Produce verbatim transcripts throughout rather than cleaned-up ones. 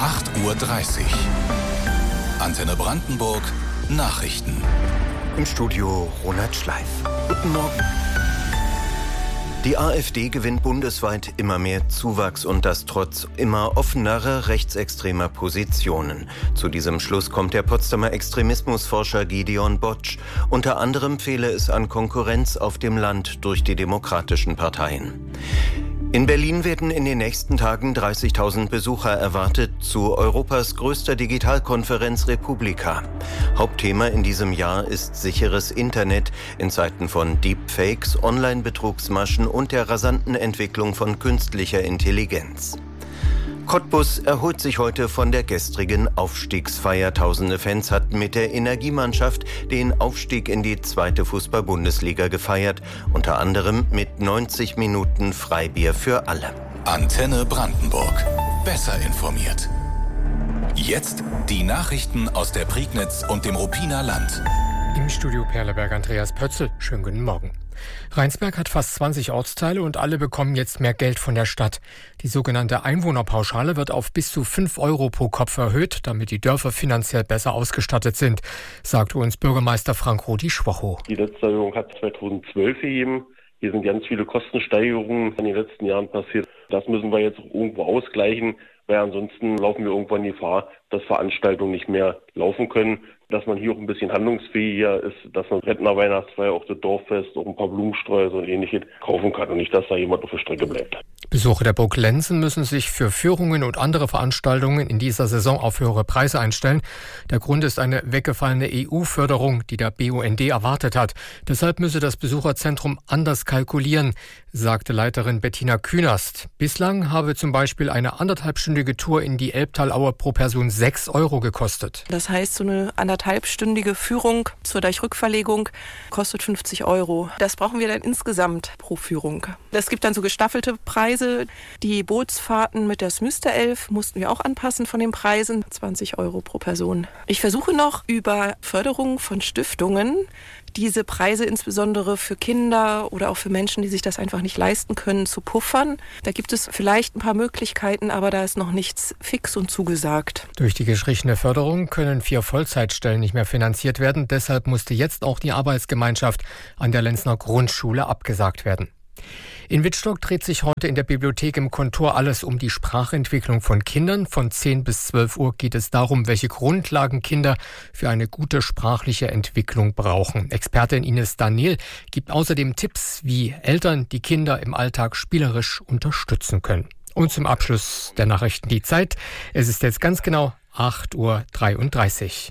acht Uhr dreißig. Antenne Brandenburg Nachrichten. Im Studio Ronald Schleif. Guten Morgen. Die AfD gewinnt bundesweit immer mehr Zuwachs und das trotz immer offenerer rechtsextremer Positionen. Zu diesem Schluss kommt der Potsdamer Extremismusforscher Gideon Botsch. Unter anderem fehle es an Konkurrenz auf dem Land durch die demokratischen Parteien. In Berlin werden in den nächsten Tagen dreißigtausend Besucher erwartet zu Europas größter Digitalkonferenz Republika. Hauptthema in diesem Jahr ist sicheres Internet in Zeiten von Deepfakes, Online-Betrugsmaschen und der rasanten Entwicklung von künstlicher Intelligenz. Cottbus erholt sich heute von der gestrigen Aufstiegsfeier. Tausende Fans hatten mit der Energiemannschaft den Aufstieg in die zweite Fußball-Bundesliga gefeiert, unter anderem mit neunzig Minuten Freibier für alle. Antenne Brandenburg. Besser informiert. Jetzt die Nachrichten aus der Prignitz und dem Ruppiner Land. Im Studio Perleberg Andreas Pötzl. Schönen guten Morgen. Rheinsberg hat fast zwanzig Ortsteile und alle bekommen jetzt mehr Geld von der Stadt. Die sogenannte Einwohnerpauschale wird auf bis zu fünf Euro pro Kopf erhöht, damit die Dörfer finanziell besser ausgestattet sind, sagte uns Bürgermeister Frank Rudi-Schwocho. Die letzte Erhöhung hat zweitausendzwölf gegeben. Hier sind ganz viele Kostensteigerungen in den letzten Jahren passiert. Das müssen wir jetzt irgendwo ausgleichen, weil ansonsten laufen wir irgendwann Gefahr, dass Veranstaltungen nicht mehr laufen können. Dass man hier auch ein bisschen handlungsfähiger ist, dass man Rentner Weihnachtsfeier, auch das Dorffest, auch ein paar Blumensträuße und ähnliches kaufen kann und nicht, dass da jemand auf der Strecke bleibt. Besucher der Burg Lenzen müssen sich für Führungen und andere Veranstaltungen in dieser Saison auf höhere Preise einstellen. Der Grund ist eine weggefallene E U-Förderung, die der B U N D erwartet hat. Deshalb müsse das Besucherzentrum anders kalkulieren, sagte Leiterin Bettina Künast. Bislang habe zum Beispiel eine anderthalbstündige Tour in die Elbtalaue pro Person sechs Euro gekostet. Das heißt, so eine anderthalbstündige Führung zur Deichrückverlegung kostet fünfzig Euro. Das brauchen wir dann insgesamt pro Führung. Es gibt dann so gestaffelte Preise. Die Bootsfahrten mit der Smyster-Elf mussten wir auch anpassen von den Preisen. zwanzig Euro pro Person. Ich versuche noch über Förderung von Stiftungen diese Preise insbesondere für Kinder oder auch für Menschen, die sich das einfach nicht leisten können, zu puffern. Da gibt es vielleicht ein paar Möglichkeiten, aber da ist noch nichts fix und zugesagt. Durch die gestrichene Förderung können vier Vollzeitstellen nicht mehr finanziert werden. Deshalb musste jetzt auch die Arbeitsgemeinschaft an der Lenzner Grundschule abgesagt werden. In Wittstock dreht sich heute in der Bibliothek im Kontor alles um die Sprachentwicklung von Kindern. Von zehn bis zwölf Uhr geht es darum, welche Grundlagen Kinder für eine gute sprachliche Entwicklung brauchen. Expertin Ines Daniel gibt außerdem Tipps, wie Eltern die Kinder im Alltag spielerisch unterstützen können. Und zum Abschluss der Nachrichten die Zeit. Es ist jetzt ganz genau acht Uhr dreiunddreißig.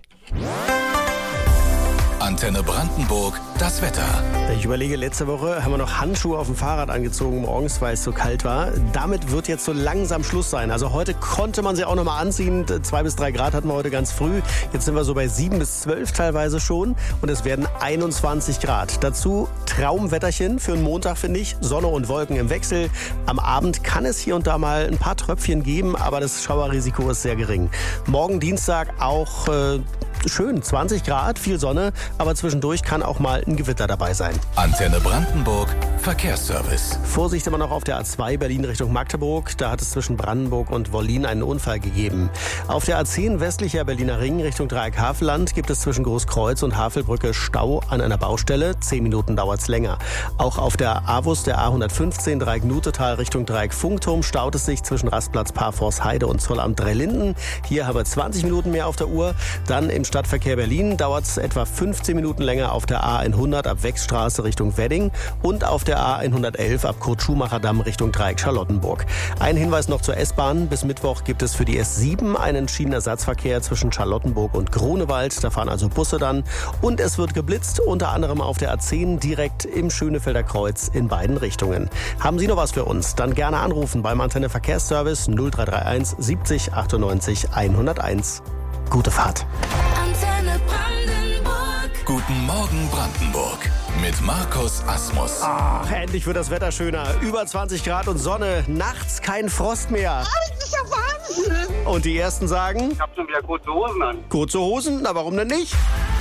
Antenne Brandenburg, das Wetter. Ich überlege, letzte Woche haben wir noch Handschuhe auf dem Fahrrad angezogen morgens, weil es so kalt war. Damit wird jetzt so langsam Schluss sein. Also heute konnte man sie auch noch mal anziehen. Zwei bis drei Grad hatten wir heute ganz früh. Jetzt sind wir so bei sieben bis zwölf teilweise schon. Und es werden einundzwanzig Grad. Dazu Traumwetterchen für einen Montag, finde ich. Sonne und Wolken im Wechsel. Am Abend kann es hier und da mal ein paar Tröpfchen geben, aber das Schauerrisiko ist sehr gering. Morgen Dienstag auch äh, schön, zwanzig Grad, viel Sonne. Aber zwischendurch kann auch mal ein Gewitter dabei sein. Antenne Brandenburg, Verkehrsservice. Vorsicht immer noch auf der A zwei Berlin Richtung Magdeburg. Da hat es zwischen Brandenburg und Wollin einen Unfall gegeben. Auf der A zehn westlicher Berliner Ring Richtung Dreieck Havelland gibt es zwischen Großkreuz und Havelbrücke Stau an einer Baustelle. Zehn Minuten dauert es länger. Auch auf der A W U S der A hundertfünfzehn Dreieck Nutetal Richtung Dreieck Funkturm staut es sich zwischen Rastplatz Parforst-Heide und Zollamt Dreilinden. Hier haben wir zwanzig Minuten mehr auf der Uhr. Dann im Stadtverkehr Berlin dauert es etwa fünfzehn Minuten länger auf der A hundert ab Wechsstraße Richtung Wedding und auf der A hundertelf ab Kurt-Schumacher-Damm Richtung Dreieck Charlottenburg. Ein Hinweis noch zur S-Bahn. Bis Mittwoch gibt es für die S sieben einen Schienenersatzverkehr zwischen Charlottenburg und Grunewald. Da fahren also Busse dann. Und es wird geblitzt, unter anderem auf der A zehn direkt im Schönefelder Kreuz in beiden Richtungen. Haben Sie noch was für uns? Dann gerne anrufen beim Antenne Verkehrsservice null drei drei eins siebzig achtundneunzig hunderteins. Gute Fahrt. Antenne Brandenburg. Guten Morgen Brandenburg mit Markus Asmus. Ach, endlich wird das Wetter schöner. Über zwanzig Grad und Sonne. Nachts kein Frost mehr. Das ist ja Wahnsinn. Und die Ersten sagen... Ich hab schon wieder kurze Hosen an. Kurze Hosen? Na, warum denn nicht?